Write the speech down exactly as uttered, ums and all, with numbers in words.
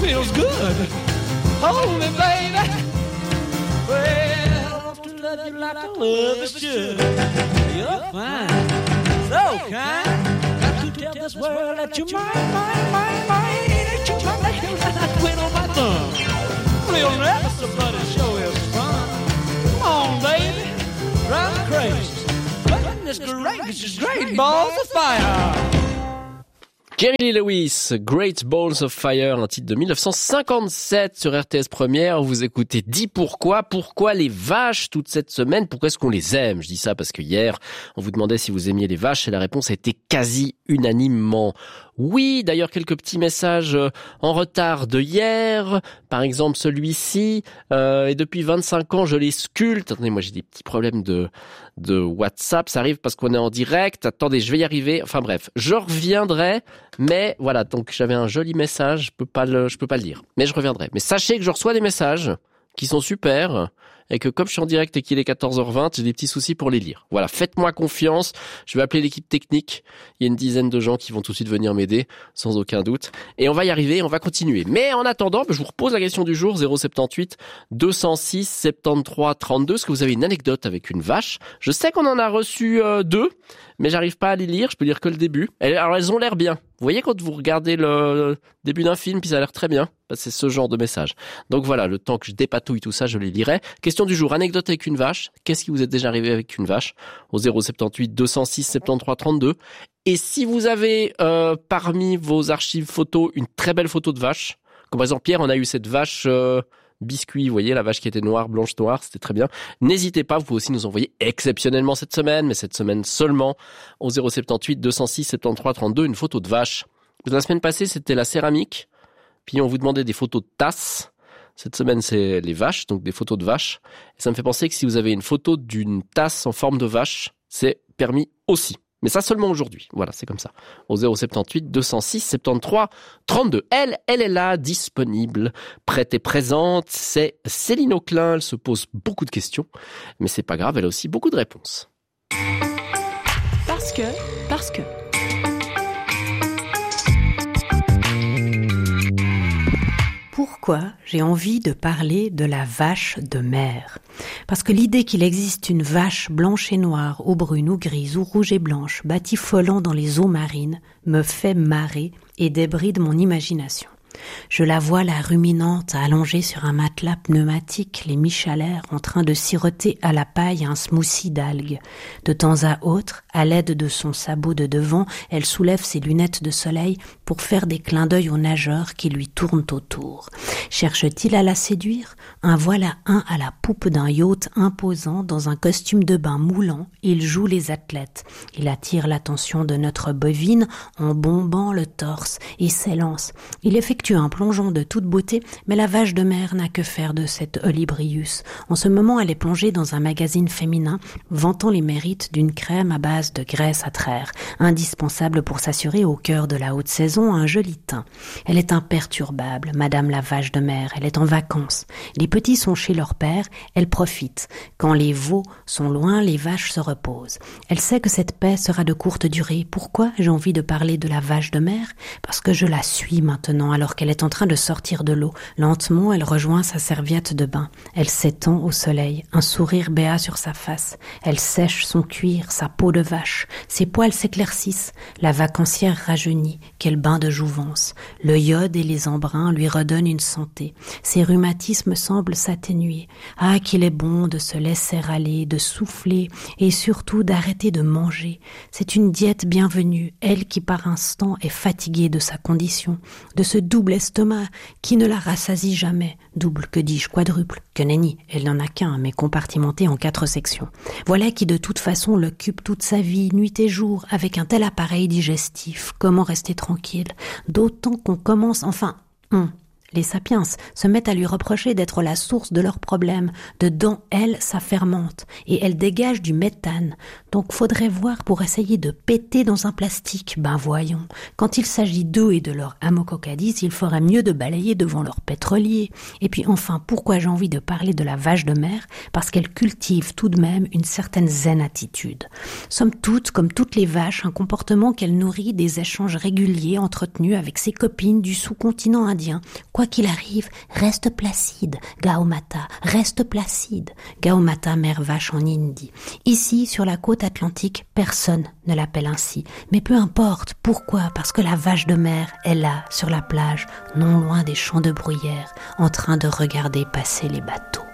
feels good. Hold me, baby. Well, to love you like I love is should. You're fine, so kind. Got to tell this world that you're mine, mine, mine, mine. That you're mine, that you're mine. I quit on my thumb. Real never somebody show is fun. Come on, baby, drive me crazy. Goodness gracious, great balls of fire. Jerry Lee Lewis, Great Balls of Fire, un titre de dix-neuf cent cinquante-sept sur R T S Première. Vous écoutez Dis pourquoi, pourquoi les vaches toute cette semaine, pourquoi est-ce qu'on les aime? Je dis ça parce que hier, on vous demandait si vous aimiez les vaches et la réponse a été quasi unanimement oui. D'ailleurs, quelques petits messages en retard de hier. Par exemple, celui-ci, euh, et depuis vingt-cinq ans, je les sculpte. Attendez, moi j'ai des petits problèmes de de WhatsApp, ça arrive parce qu'on est en direct. Attendez, je vais y arriver. Enfin bref, je reviendrai. Mais voilà, donc j'avais un joli message, je peux pas le, je peux pas le lire. Mais je reviendrai. Mais sachez que je reçois des messages qui sont super et que comme je suis en direct et qu'il est quatorze heures vingt, j'ai des petits soucis pour les lire. Voilà, faites-moi confiance. Je vais appeler l'équipe technique. Il y a une dizaine de gens qui vont tout de suite venir m'aider, sans aucun doute. Et on va y arriver, on va continuer. Mais en attendant, je vous repose la question du jour, zéro soixante-dix-huit deux cent six soixante-treize trente-deux. Est-ce que vous avez une anecdote avec une vache? Je sais qu'on en a reçu euh, deux, mais j'arrive pas à les lire. Je peux lire que le début. Alors elles ont l'air bien. Vous voyez quand vous regardez le début d'un film, puis ça a l'air très bien. C'est ce genre de message. Donc voilà, le temps que je dépatouille tout ça, je les lirai. Question du jour, anecdote avec une vache. Qu'est-ce qui vous est déjà arrivé avec une vache? Au zéro soixante-dix-huit deux cent six soixante-treize trente-deux. Et si vous avez euh, parmi vos archives photos une très belle photo de vache, comme par exemple Pierre, on a eu cette vache euh, biscuit, vous voyez, la vache qui était noire, blanche, noire, c'était très bien. N'hésitez pas, vous pouvez aussi nous envoyer exceptionnellement cette semaine, mais cette semaine seulement, au zéro soixante-dix-huit deux cent six soixante-treize trente-deux, une photo de vache. La semaine passée, c'était la céramique, puis on vous demandait des photos de tasses. Cette semaine, c'est les vaches, donc des photos de vaches. Et ça me fait penser que si vous avez une photo d'une tasse en forme de vache, c'est permis aussi. Mais ça seulement aujourd'hui. Voilà, c'est comme ça. Au zéro soixante-dix-huit deux cent six soixante-treize trente-deux. Elle, elle est là, disponible, prête et présente. C'est Céline Auclin. Elle se pose beaucoup de questions. Mais c'est pas grave, elle a aussi beaucoup de réponses. Parce que, parce que... Pourquoi j'ai envie de parler de la vache de mer? Parce que l'idée qu'il existe une vache blanche et noire, ou brune, ou grise, ou rouge et blanche, batifolant dans les eaux marines, me fait marrer et débride mon imagination. Je la vois, la ruminante, allongée sur un matelas pneumatique, les miches-à-l'air, en train de siroter à la paille un smoothie d'algues. De temps à autre, à l'aide de son sabot de devant, elle soulève ses lunettes de soleil pour faire des clins d'œil aux nageurs qui lui tournent autour. Cherche-t-il à la séduire? Un voilà un à la poupe d'un yacht imposant, dans un costume de bain moulant, il joue les athlètes. Il attire l'attention de notre bovine en bombant le torse et s'élance. Il effectue un plongeon de toute beauté, mais la vache de mer n'a que faire de cette Olybrius. En ce moment, elle est plongée dans un magazine féminin, vantant les mérites d'une crème à base de graisse à traire, indispensable pour s'assurer au cœur de la haute saison un joli teint. Elle est imperturbable, Madame la vache de mer, elle est en vacances. Les petits sont chez leur père, elle profite. Quand les veaux sont loin, les vaches se reposent. Elle sait que cette paix sera de courte durée. Pourquoi j'ai envie de parler de la vache de mer? Parce que je la suis maintenant, alors qu'elle est en train de sortir de l'eau. Lentement, elle rejoint sa serviette de bain. Elle s'étend au soleil, un sourire béat sur sa face. Elle sèche son cuir, sa peau de vache. Ses poils s'éclaircissent. La vacancière rajeunit. Quel bain de jouvence. Le iode et les embruns lui redonnent une santé. Ses rhumatismes semblent s'atténuer. Ah, qu'il est bon de se laisser aller, de souffler et surtout d'arrêter de manger. C'est une diète bienvenue, elle qui par instant est fatiguée de sa condition, de ce double estomac qui ne la rassasie jamais. Double, que dis-je, quadruple, que nenni, elle n'en a qu'un, mais compartimenté en quatre sections. Voilà qui de toute façon l'occupe toute sa vie, nuit et jour, avec un tel appareil digestif. Comment rester tranquille? D'autant qu'on commence, enfin, hum, les sapiens se mettent à lui reprocher d'être la source de leurs problèmes. Dedans, elle, ça fermente, et elle dégage du méthane. Donc faudrait voir pour essayer de péter dans un plastique. Ben voyons, quand il s'agit d'eux et de leur amococadis, il ferait mieux de balayer devant leur pétrolier. Et puis enfin, pourquoi j'ai envie de parler de la vache de mer? Parce qu'elle cultive tout de même une certaine zen attitude. Somme toute, comme toutes les vaches, un comportement qu'elle nourrit des échanges réguliers entretenus avec ses copines du sous-continent indien, Quoi qu'il arrive, reste placide, Gaumata, reste placide. Gaumata, mère vache en hindi. Ici, sur la côte atlantique, personne ne l'appelle ainsi. Mais peu importe, pourquoi? Parce que la vache de mer est là, sur la plage, non loin des champs de bruyère, en train de regarder passer les bateaux.